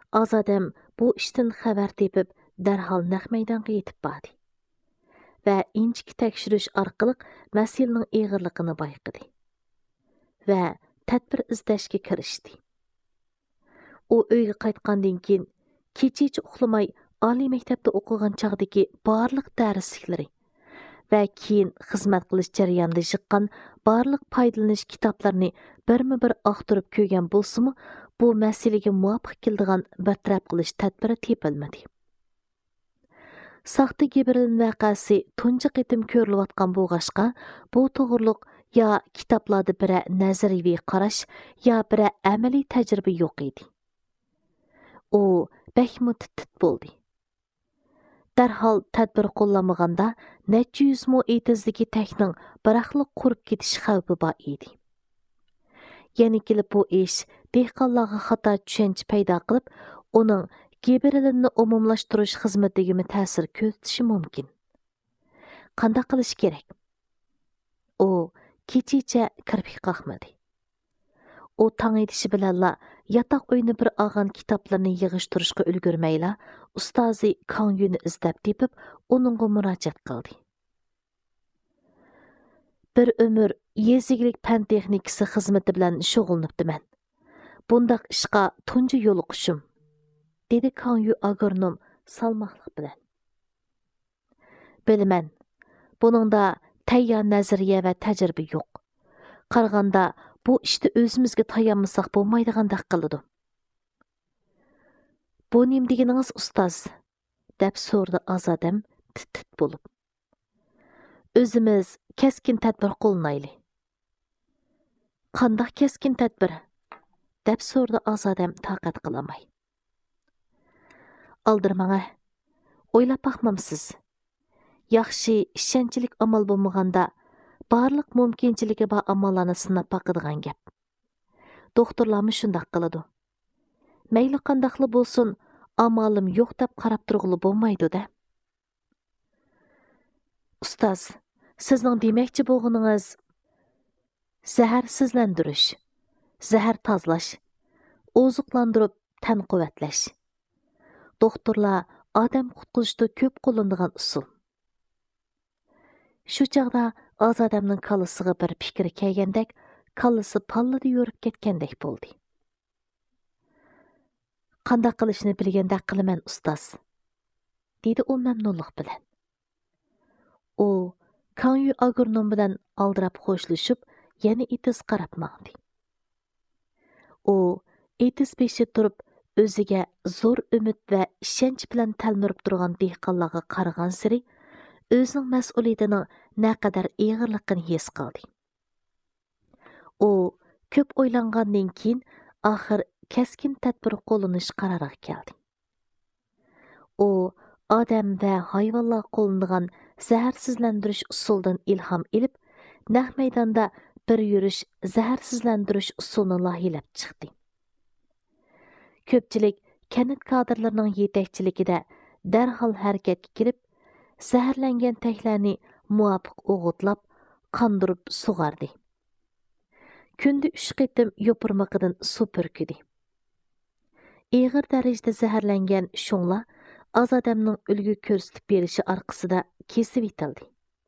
Azadam bu ishdan xabar tepib, darhol naq maydonga yetib bordi va inchik tekshirish orqali masalaning og'irligini bayqadi va tadbir izlashga kirishdi. U uyga qaytgandan keyin kecha uxlamay oliy maktabda o'qigan chog'dagi barliq darsliklari va keyin xizmat qilish jarayonida chiqqan barliq foydalanish kitoblarini birma-bir aqtirib ko'rgan bo'lsa-mu, bu masalaga muvofiq keladigan bartaraf qilish tadbiri tepilmadi. Saxta Gabriel vaqasi tunji qitim ko'rilayotgan bo'lg'ashqa, bu to'g'riliq ya kitoblarda bir nazariy qarash, ya bir amaliy tajriba yo'q edi. U bakmu tit bo'ldi. Darhol tadbir qo'llanmaganda necha yuz mo etizdagi takning biraqliq qurib ketish xavfi bor edi. Yana kelib bu ish dehqonlarga xato tushuncha paydo qilib, uning Gabrielni umumlashtirish xizmatiga ta'sir ko'rsatishi mumkin. Qanday qilish kerak? U kechicha kirpik qaqmadi. U tong etishi bilanla yotoq uyni bir olgan kitoblarni yig'ishtirishga ulgurmayla, ustozi Kangyuni izlab tepib, uningga murojaat qildi. Bir umr yezigilik fan texnikasi xizmati bilan shug'ullanibdiman. Bundaq ishqa tunji yo'liqishim, dedi Kangyu agronom salmoqlik bilan. Bilaman, buningda tayyor nazariya va tajriba yo'q. Qaraganda bu ishda o'zimizga tayanmasak bo'lmaydigandek qiladi. Bu nim deganingiz ustoz? Deb so'radi Azadam tit bo'lib. O'zimiz keskin tadbir qo'llanayli. Qanday keskin tadbir? Deb so'radi Azadam taqat qilamay. Aldirmanga, o'ylab baqmamsiz. Yaxshi ishonchlik amal bo'lmaganda barliq mumkinchiligi bor amallarni sinab baqadigan gap. Doktorlarmi shunday qiladi. Mayli qandaqli bo'lsin, amalim yo'q deb qarab turg'ili bo'lmaydi-da. Ustoz, sizning demoqchi bo'lganingiz zaharsizlantirish, zahar tozalash, oziqlantirib tan quvvatlash. Doktorlar odam qutqizishda ko'p qo'llanadigan usul. Shu chaqda Azadamning kallasiga bir fikr kelgandek, kallasi pallada yurib ketgandek bo'ldi. Qanday qilishni bilgandek qilaman ustoz, dedi u mamnunlik bilan. U Kangyu agronom bilan aldirab xo'shlashib, yana etiz qarab maqdi. U etiz beshi turib, o'ziga zo'r umid va ishonch bilan talmirib turgan dehqonlarga qaragan siri o'zining mas'uliyatining naqadar og'irligini his qildi. U ko'p o'ylangandan keyin oxir keskin tadbir qo'llanish qaroriga keldi. U odam va hayvonlar qo'llanadigan zaharsizlantirish usulidan ilhom olib, naq maydonda bir yurish zaharsizlantirish usulini loyihalab chiqdi. Ko'pchilik kanit kadrlarining yetakchiligida darhol harakatga kirib, zaharlangan taklarni muvofiq o'g'itlab, qondirib sug'ardi. Kunda 3 qitim yopirmoqidan suv purkidi. Ig'ir darajada zaharlangan shunglar Azadamning ulgu ko'rsatib berishi orqasida kesib etildi.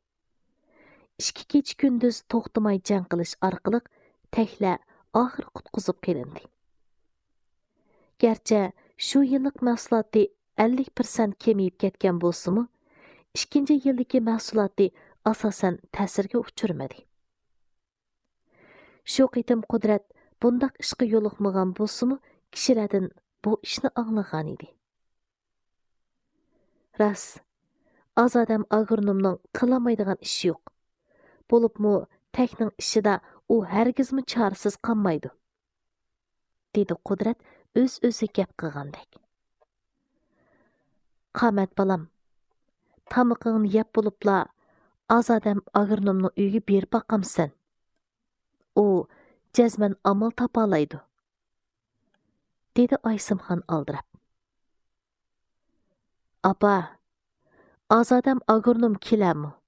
2 kecha kunduz to'xtamay jang qilish orqali taklar oxir qutqizib qilindi. Gerçi shu yillik mahsuloti 50% kemiyib ketgan bo'lsa-mu, ikkinchi yildagi mahsuloti asosan ta'sirga uchirmadi. Shu qitim Qudrat bundaq ishga yo'liqmagan bo'lsa-mu, kishilardan bu ishni anglagan edi. Ras, Azadam agronomning qilamaydigan ishi yo'q. Bo'libmi, takning ishida u hargizmi chorasiz qolmaydi, dedi Qudrat o'z-o'zi gap qilgandek. Qamat balam, tamuqingni yeb bo'libla Azadam agronomning uyiga berib baqamsan. U jazman amal topalaydi, dedi Aysimxon aldirab. Apa, Azadam agronom kelarmi?